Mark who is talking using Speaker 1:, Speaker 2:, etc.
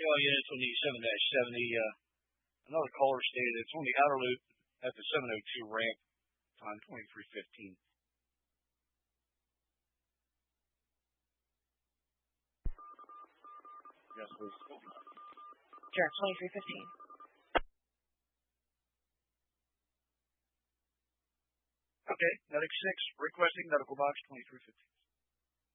Speaker 1: KL units on the 7-70. Another caller stated it's on the outer loop at the 702 ramp, time 23:15. Yes, please.
Speaker 2: Direct 23:15.
Speaker 1: Okay, Medic 6 requesting medical box 23:15.